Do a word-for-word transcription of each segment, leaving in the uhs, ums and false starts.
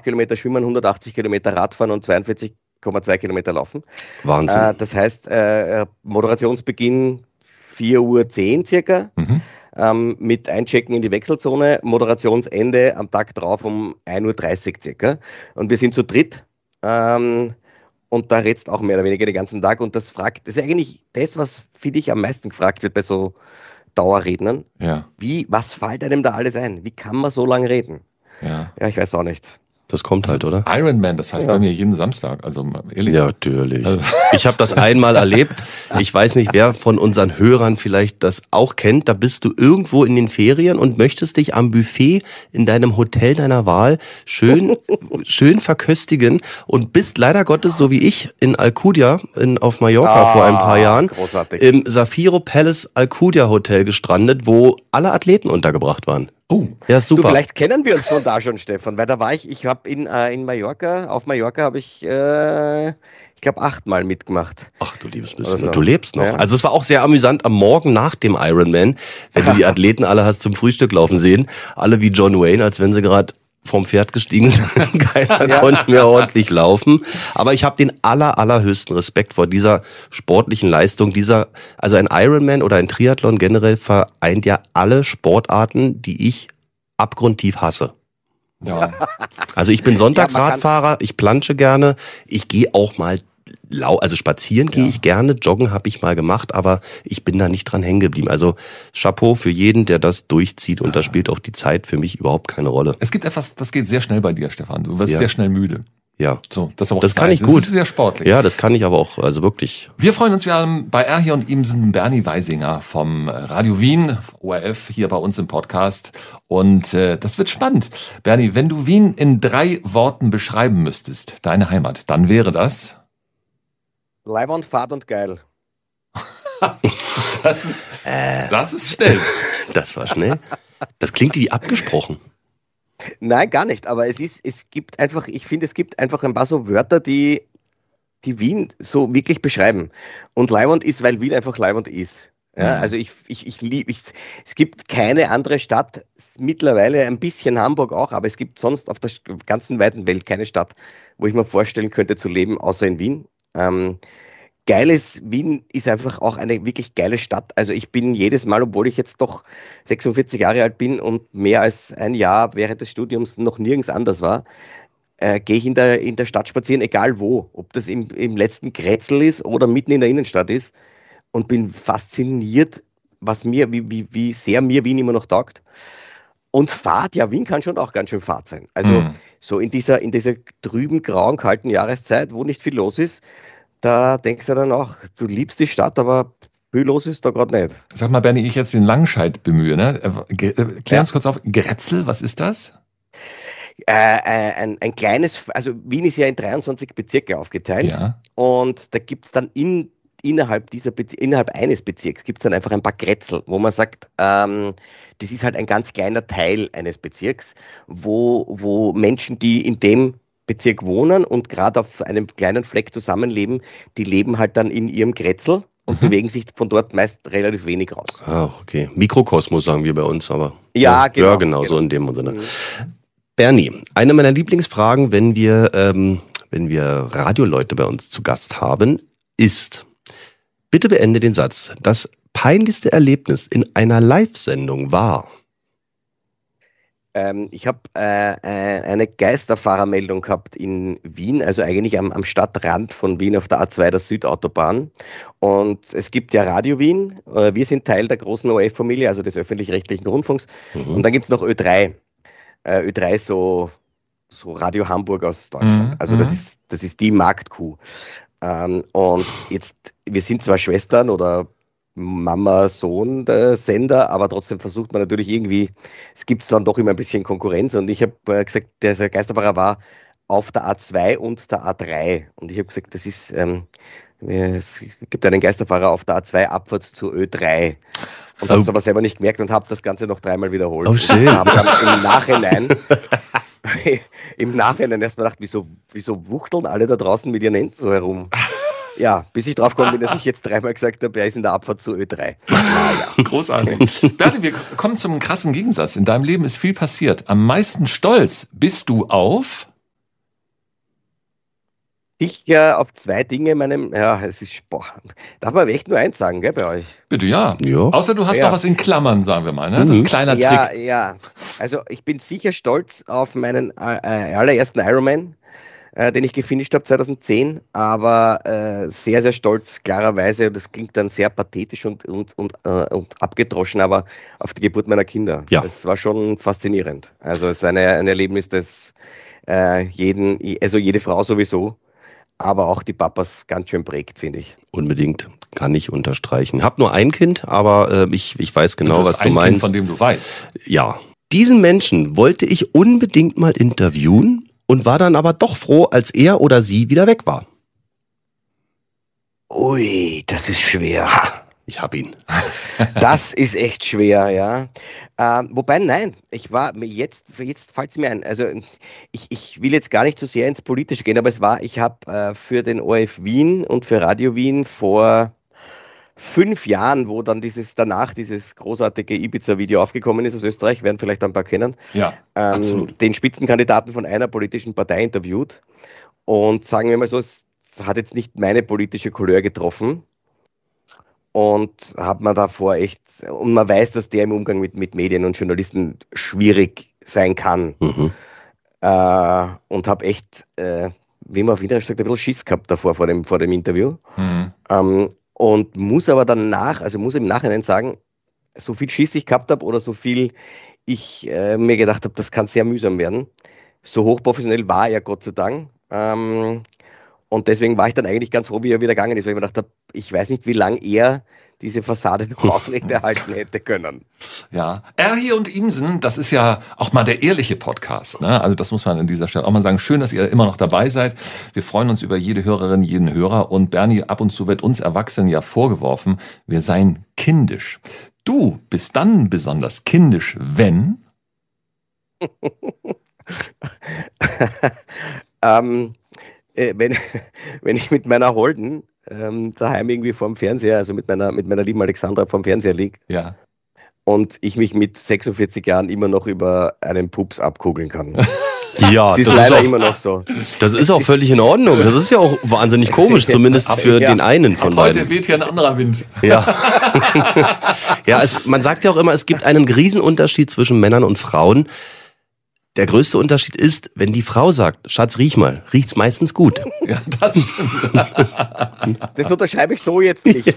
Kilometer schwimmen, hundertachtzig Kilometer Radfahren und zweiundvierzig Komma zwei Kilometer laufen. Wahnsinn. Äh, das heißt, äh, Moderationsbeginn vier Uhr zehn circa, Mhm. ähm, mit Einchecken in die Wechselzone, Moderationsende am Tag drauf um ein Uhr dreißig circa. Und wir sind zu dritt. Ähm, und da redst auch mehr oder weniger den ganzen Tag. Und das fragt, das ist eigentlich das, was für dich am meisten gefragt wird bei so Dauerrednern. Ja, Wie, was fällt einem da alles ein? Wie kann man so lange reden? ja. Ja, ich weiß auch nicht. Das kommt halt, oder? Ironman, das heißt Ja. bei mir jeden Samstag, also mal ehrlich. Ja, natürlich. Also- Ich habe das einmal erlebt. Ich weiß nicht, wer von unseren Hörern vielleicht das auch kennt. Da bist du irgendwo in den Ferien und möchtest dich am Buffet in deinem Hotel deiner Wahl schön, schön verköstigen und bist leider Gottes, so wie ich, in Alcudia in, auf Mallorca Ah, vor ein paar Jahren großartig. im Safiro Palace Alcudia Hotel gestrandet, wo alle Athleten untergebracht waren. Oh, Ja, super. Du, vielleicht kennen wir uns von da schon, Stefan, weil da war ich, ich habe in, äh, in Mallorca, auf Mallorca habe ich, äh, ich glaube, achtmal mitgemacht. Ach du liebes bisschen. Also, Und du lebst noch. ja. Also es war auch sehr amüsant am Morgen nach dem Ironman, wenn du die Athleten alle hast zum Frühstück laufen sehen. Alle wie John Wayne, als wenn sie gerade vom Pferd gestiegen sind. Keiner Ja. konnte mehr ordentlich laufen. Aber ich habe den aller, allerhöchsten Respekt vor dieser sportlichen Leistung. Dieser, also ein Ironman oder ein Triathlon generell vereint ja alle Sportarten, die ich abgrundtief hasse. ja. Also ich bin Sonntagsradfahrer, Ja, man ich plansche gerne, ich gehe auch mal lau, also spazieren gehe Ja. ich gerne, joggen habe ich mal gemacht, aber ich bin da nicht dran hängen geblieben. Also Chapeau für jeden, der das durchzieht und da spielt auch die Zeit für mich überhaupt keine Rolle. Es gibt etwas, das geht sehr schnell bei dir, Stefan. Du wirst Ja. sehr schnell müde. Ja, So, das ist aber auch das kann Zeit. ich gut. Das ist sehr sportlich. Ja, das kann ich aber auch, also wirklich. Wir freuen uns, wir haben bei Erhi und Imsen Bernie Weisinger vom Radio Wien, O R F, hier bei uns im Podcast. Und äh, das wird spannend. Bernie, wenn du Wien in drei Worten beschreiben müsstest, deine Heimat, dann wäre das? Leibwand, Fahrt und geil. Das ist, das ist schnell. Das war schnell. Das klingt wie abgesprochen. Nein, gar nicht, aber es ist, es gibt einfach, ich finde, es gibt einfach ein paar so Wörter, die, die Wien so wirklich beschreiben. Und Leibwand ist, weil Wien einfach Leibwand ist. Ja, Mhm. also ich, ich, ich liebe, ich, es gibt keine andere Stadt, mittlerweile ein bisschen Hamburg auch, aber es gibt sonst auf der ganzen weiten Welt keine Stadt, wo ich mir vorstellen könnte zu leben, außer in Wien. Ähm, Geiles, Wien ist einfach auch eine wirklich geile Stadt. Also ich bin jedes Mal, obwohl ich jetzt doch sechsundvierzig Jahre alt bin und mehr als ein Jahr während des Studiums noch nirgends anders war, äh, gehe ich in der, in der Stadt spazieren, egal wo. Ob das im, im letzten Kretzel ist oder mitten in der Innenstadt ist, und bin fasziniert, was mir, wie, wie, wie sehr mir Wien immer noch taugt. Und Fahrt, ja, Wien kann schon auch ganz schön Fahrt sein. Also Mhm. so in dieser, in dieser trüben, grauen, kalten Jahreszeit, wo nicht viel los ist, da denkst du dann auch, du liebst die Stadt, aber viel los ist da gerade nicht. Sag mal, Bernie, ich jetzt den Langscheid bemühe, ne? Äh, ge- äh, Klär Ja. uns kurz auf. Grätzl, was ist das? Äh, äh, ein, ein kleines, also Wien ist ja in dreiundzwanzig Bezirke aufgeteilt, Ja. und da gibt es dann in, innerhalb, dieser Bez innerhalb eines Bezirks gibt es dann einfach ein paar Grätzl, wo man sagt, ähm, das ist halt ein ganz kleiner Teil eines Bezirks, wo, wo Menschen, die in dem Bezirk wohnen und gerade auf einem kleinen Fleck zusammenleben, die leben halt dann in ihrem Grätzl und Mhm. bewegen sich von dort meist relativ wenig raus. Ah, okay. Mikrokosmos sagen wir bei uns, aber. Ja, genau, Ja, genau, so genau. in dem Sinne. Mhm. Bernie, eine meiner Lieblingsfragen, wenn wir, ähm, wenn wir Radioleute bei uns zu Gast haben, ist, bitte beende den Satz. Das peinlichste Erlebnis in einer Live-Sendung war. Ähm, ich habe äh, äh, eine Geisterfahrermeldung gehabt in Wien, also eigentlich am, am Stadtrand von Wien auf der A zwei, der Südautobahn. Und es gibt ja Radio Wien. Äh, wir sind Teil der großen O R F-Familie, also des öffentlich-rechtlichen Rundfunks. Mhm. Und dann gibt es noch Ö drei. Äh, Ö drei so, so Radio Hamburg aus Deutschland. Mhm, Also das mhm. ist, das ist die Marktkuh. Ähm, und jetzt, wir sind zwar Schwestern oder Mama, Sohn der Sender, aber trotzdem versucht man natürlich irgendwie, es gibt dann doch immer ein bisschen Konkurrenz, und ich habe äh, gesagt, der Geisterfahrer war auf der A zwei und der A drei, und ich habe gesagt, das ist, ähm, es gibt einen Geisterfahrer auf der A zwei abwärts zu Ö drei, und habe es Oh. aber selber nicht gemerkt und habe das Ganze noch dreimal wiederholt. Oh, schön. Und habe dann im Nachhinein im Nachhinein erst mal gedacht, wieso, wieso wuchteln alle da draußen mit ihren Händen so herum? Ja, bis ich drauf gekommen bin, dass ich jetzt dreimal gesagt habe, er ist in der Abfahrt zu Ö drei. Naja. Großartig. Bernie, wir kommen zum krassen Gegensatz. In deinem Leben ist viel passiert. Am meisten stolz bist du auf? sicher auf zwei Dinge in meinem, ja, es ist, boah, darf man echt nur eins sagen, gell, bei euch? Bitte, ja. Ja. Außer du hast Ja. noch was in Klammern, sagen wir mal, ne? Das ist Mhm. ein kleiner Ja, Trick. ja. Also ich bin sicher stolz auf meinen äh, äh, allerersten Ironman, äh, den ich gefinisht habe zweitausendzehn, aber äh, sehr, sehr stolz, klarerweise, und das klingt dann sehr pathetisch und, und, und, äh, und abgedroschen, aber auf die Geburt meiner Kinder. Ja. Das war schon faszinierend. Also es ist eine, ein Erlebnis, das äh, jeden, also jede Frau sowieso, aber auch die Papas ganz schön prägt, finde ich. Unbedingt, kann ich unterstreichen. Hab nur ein Kind, aber äh, ich, ich weiß genau, Du hast was du ein Kind, meinst. von dem du weißt. Ja. Diesen Menschen wollte ich unbedingt mal interviewen und war dann aber doch froh, als er oder sie wieder weg war. Ui, das ist schwer. Ich hab ihn. Das ist echt schwer, ja. Ähm, wobei, nein, ich war mir jetzt, jetzt fällt es mir ein. Also ich, ich will jetzt gar nicht so sehr ins Politische gehen, aber es war, ich habe äh, für den O R F Wien und für Radio Wien vor fünf Jahren, wo dann dieses danach dieses großartige Ibiza-Video aufgekommen ist aus Österreich, werden vielleicht ein paar kennen, Ja, ähm, absolut. den Spitzenkandidaten von einer politischen Partei interviewt. Und sagen wir mal so, es hat jetzt nicht meine politische Couleur getroffen. Und hat man davor echt, und man weiß, dass der im Umgang mit, mit Medien und Journalisten schwierig sein kann. Mhm. Äh, und habe echt, äh, wie man auf Internet sagt, ein bisschen Schiss gehabt davor, vor dem, vor dem Interview. Mhm. Ähm, und muss aber danach, also muss im Nachhinein sagen, so viel Schiss ich gehabt habe oder so viel ich äh, mir gedacht habe, das kann sehr mühsam werden. So hochprofessionell war er, Gott sei Dank. Ähm, und deswegen war ich dann eigentlich ganz froh, wie er wieder gegangen ist, weil ich mir gedacht habe, ich weiß nicht, wie lange er diese Fassade noch aufrechterhalten hätte können. Ja, Erhi und Imsen, das ist ja auch mal der ehrliche Podcast, ne? Also das muss man an dieser Stelle auch mal sagen. Schön, dass ihr immer noch dabei seid. Wir freuen uns über jede Hörerin, jeden Hörer. Und Bernie, ab und zu wird uns Erwachsenen ja vorgeworfen, wir seien kindisch. Du bist dann besonders kindisch, wenn... ähm, äh, wenn, wenn ich mit meiner Holden ähm, daheim irgendwie vorm Fernseher, also mit meiner, mit meiner lieben Alexandra vorm Fernseher liege Ja. und ich mich mit sechsundvierzig Jahren immer noch über einen Pups abkugeln kann. Ja, Das ist das ist, leider auch, immer noch so. das ist auch völlig in Ordnung. Das ist ja auch wahnsinnig komisch, zumindest für Ja. den einen von Ab heute beiden. weht hier ein anderer Wind. Ja, ja es, man sagt ja auch immer, es gibt einen Riesenunterschied zwischen Männern und Frauen. Der größte Unterschied ist, wenn die Frau sagt, Schatz, riech mal, riecht's meistens gut. Ja, das stimmt. Das unterschreibe ich so jetzt nicht.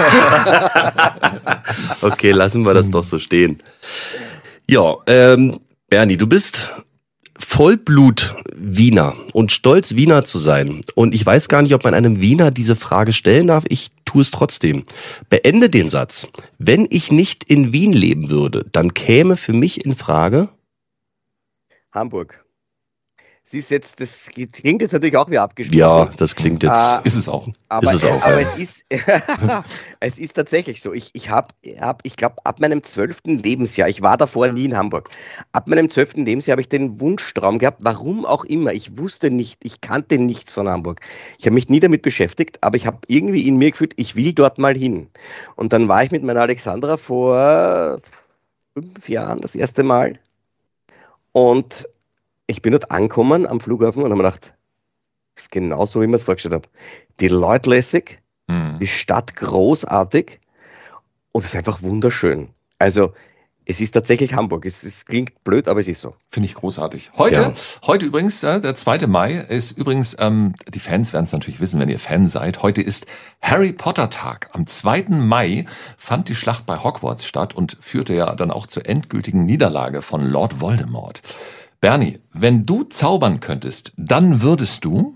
Okay, lassen wir das doch so stehen. Ja, ähm, Bernie, du bist Vollblut-Wiener und stolz, Wiener zu sein. Und ich weiß gar nicht, ob man einem Wiener diese Frage stellen darf. Ich tue es trotzdem. Beende den Satz. Wenn ich nicht in Wien leben würde, dann käme für mich in Frage... Hamburg. Sie ist jetzt, das klingt jetzt natürlich auch wie abgesprochen. Ja, das klingt jetzt... Ah, Ist es auch. Aber, Ist es auch, aber ja. es ist, es ist tatsächlich so. Ich, ich habe, hab, ich glaube, ab meinem zwölften Lebensjahr, ich war davor nie in Hamburg, ab meinem zwölften Lebensjahr habe ich den Wunschtraum gehabt, warum auch immer. Ich wusste nicht, ich kannte nichts von Hamburg. Ich habe mich nie damit beschäftigt, aber ich habe irgendwie in mir gefühlt, ich will dort mal hin. Und dann war ich mit meiner Alexandra vor fünf Jahren das erste Mal. Und ich bin dort angekommen am Flughafen und habe mir gedacht, das ist genau so, wie ich mir es vorgestellt habe. Die Leute lässig, Hm. die Stadt großartig und es ist einfach wunderschön. Also es ist tatsächlich Hamburg. Es, es klingt blöd, aber es ist so. Finde ich großartig. Heute, Ja. heute übrigens, äh, der zweite Mai ist übrigens, ähm, die Fans werden es natürlich wissen, wenn ihr Fan seid. Heute ist Harry Potter Tag. Am zweiten Mai fand die Schlacht bei Hogwarts statt und führte ja dann auch zur endgültigen Niederlage von Lord Voldemort. Bernie, wenn du zaubern könntest, dann würdest du...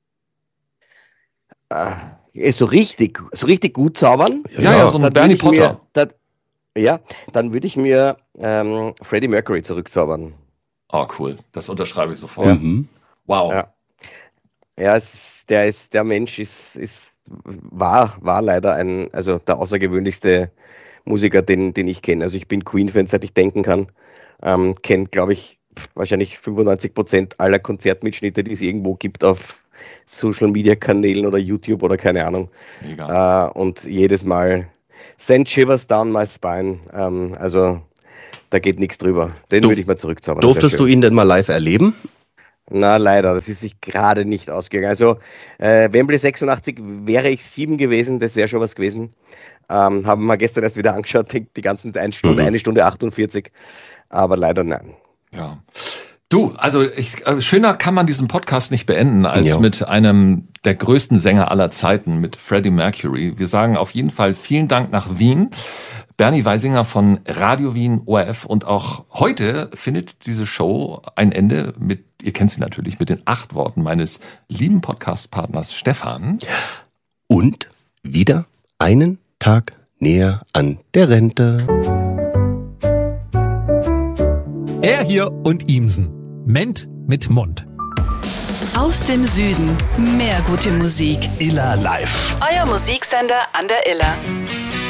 Äh, so richtig, so richtig gut zaubern. Ja, ja, so ein Dann Bernie würde ich mir- Potter. dann, ja, dann würde ich mir ähm, Freddie Mercury zurückzaubern. Oh, cool. Das unterschreibe ich sofort. Mhm. Wow. Ja. Ja, es ist, der ist, der Mensch ist, ist, war, war leider ein, also der außergewöhnlichste Musiker, den, den ich kenne. Also ich bin Queen-Fan, seit ich denken kann. Ähm, kenne, glaube ich, wahrscheinlich fünfundneunzig Prozent aller Konzertmitschnitte, die es irgendwo gibt auf Social-Media-Kanälen oder YouTube oder keine Ahnung. Mega. Äh, und jedes Mal Send Shivers Down My Spine. Ähm, also da geht nichts drüber. Den Durf- würde ich mal zurückzaubern. Das wär Durftest du schön. ihn denn mal live erleben? Na, leider, das ist sich gerade nicht ausgegangen. Also äh, Wembley sechsundachtzig wäre ich sieben gewesen, das wäre schon was gewesen. Ähm, haben wir gestern erst wieder angeschaut, die, die ganzen eine Stunde, mhm. eine Stunde achtundvierzig. Aber leider nein. Ja. Du, also ich, äh, schöner kann man diesen Podcast nicht beenden als ja. mit einem der größten Sänger aller Zeiten, mit Freddie Mercury. Wir sagen auf jeden Fall vielen Dank nach Wien. Bernie Weisinger von Radio Wien, O R F. Und auch heute findet diese Show ein Ende mit, ihr kennt sie natürlich, mit den acht Worten meines lieben Podcast-Partners Stefan. Und wieder einen Tag näher an der Rente. Er hier und Imsen. Ment mit Mund. Aus dem Süden. Mehr gute Musik. Iller Live. Euer Musiksender an der Iller.